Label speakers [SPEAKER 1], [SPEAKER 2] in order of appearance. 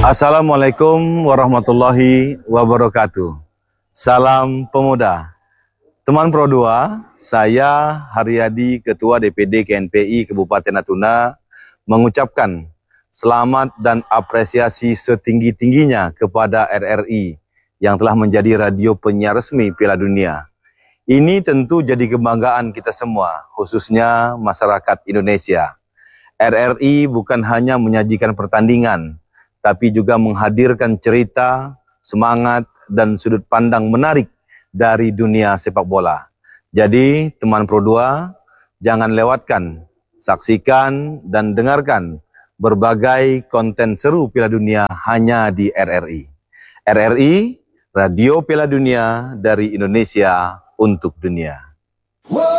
[SPEAKER 1] Assalamualaikum warahmatullahi wabarakatuh. Salam pemuda. Teman Pro 2, saya Haryadi, Ketua DPD KNPI Kabupaten Natuna, mengucapkan selamat dan apresiasi setinggi-tingginya kepada RRI yang telah menjadi radio penyiar resmi Piala Dunia. Ini tentu jadi kebanggaan kita semua, khususnya masyarakat Indonesia. RRI bukan hanya menyajikan pertandingan, tapi juga menghadirkan cerita, semangat, dan sudut pandang menarik dari dunia sepak bola. Jadi, teman Pro 2, jangan lewatkan, saksikan, dan dengarkan berbagai konten seru Piala Dunia hanya di RRI. RRI, Radio Piala Dunia dari Indonesia untuk dunia.